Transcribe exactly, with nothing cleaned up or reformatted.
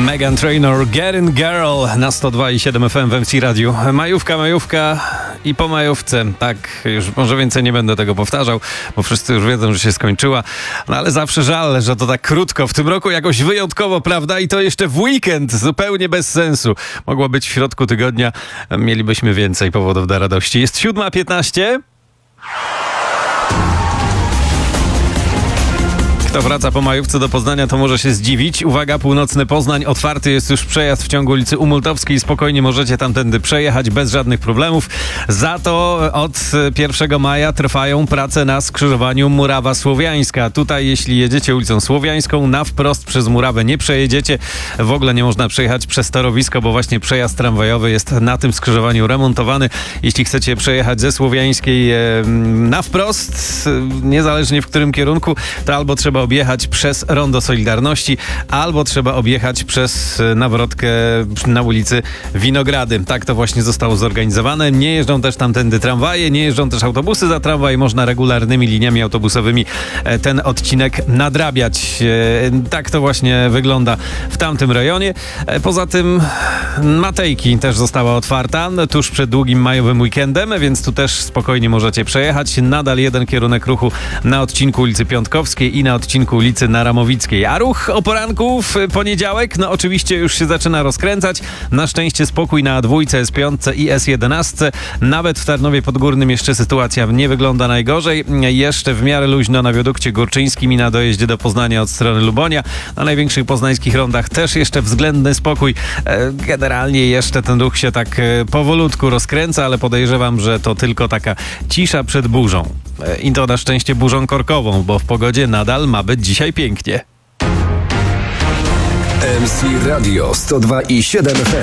Meghan Trainor, Getting Girl na sto dwa i siedem F M w M C Radiu. Majówka, majówka i po majówce. Tak, już może więcej nie będę tego powtarzał, bo wszyscy już wiedzą, że się skończyła. No ale zawsze żal, że to tak krótko. W tym roku jakoś wyjątkowo, prawda? I to jeszcze w weekend. Zupełnie bez sensu. Mogło być w środku tygodnia. Mielibyśmy więcej powodów do radości. Jest siódma piętnaście. Kto wraca po majówce do Poznania, to może się zdziwić. Uwaga, północny Poznań, otwarty jest już przejazd w ciągu ulicy Umultowskiej. Spokojnie możecie tamtędy przejechać bez żadnych problemów. Za to od pierwszego maja trwają prace na skrzyżowaniu Murawa-Słowiańska. Tutaj, jeśli jedziecie ulicą Słowiańską, na wprost przez Murawę nie przejedziecie. W ogóle nie można przejechać przez torowisko, bo właśnie przejazd tramwajowy jest na tym skrzyżowaniu remontowany. Jeśli chcecie przejechać ze Słowiańskiej na wprost, niezależnie w którym kierunku, to albo trzeba objechać przez Rondo Solidarności, albo trzeba objechać przez nawrotkę na ulicy Winogrady. Tak to właśnie zostało zorganizowane. Nie jeżdżą też tamtędy tramwaje, nie jeżdżą też autobusy za tramwaj. Można regularnymi liniami autobusowymi ten odcinek nadrabiać. Tak to właśnie wygląda w tamtym rejonie. Poza tym Matejki też została otwarta tuż przed długim majowym weekendem, więc tu też spokojnie możecie przejechać. Nadal jeden kierunek ruchu na odcinku ulicy Piątkowskiej i na odcinku ulicy Naramowickiej. A ruch o poranku w poniedziałek, no oczywiście już się zaczyna rozkręcać. Na szczęście spokój na A dwa, S pięć i S jedenaście. Nawet w Tarnowie Podgórnym jeszcze sytuacja nie wygląda najgorzej. Jeszcze w miarę luźno na wiadukcie Górczyńskim i na dojeździe do Poznania od strony Lubonia. Na największych poznańskich rondach też jeszcze względny spokój. Generalnie jeszcze ten ruch się tak powolutku rozkręca, ale podejrzewam, że to tylko taka cisza przed burzą. I to na szczęście burzą korkową, bo w pogodzie nadal ma być dzisiaj pięknie. M C Radio sto dwa i siedem F M.